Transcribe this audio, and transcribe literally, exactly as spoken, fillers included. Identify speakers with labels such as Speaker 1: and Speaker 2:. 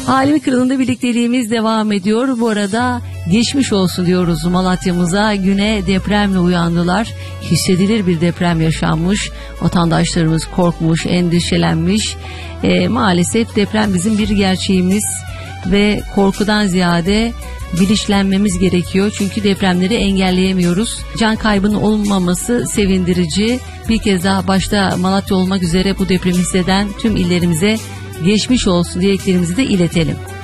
Speaker 1: Alemi Kralı'nda birlikteliğimiz devam ediyor. Bu arada geçmiş olsun diyoruz Malatya'mıza. Güne depremle uyandılar. Hissedilir bir deprem yaşanmış. Vatandaşlarımız korkmuş, endişelenmiş. E, maalesef deprem bizim bir gerçeğimiz ve korkudan ziyade bilinçlenmemiz gerekiyor. Çünkü depremleri engelleyemiyoruz. Can kaybının olmaması sevindirici. Bir kez daha başta Malatya olmak üzere bu depremi hisseden tüm illerimize geçmiş olsun dileklerimizi de iletelim.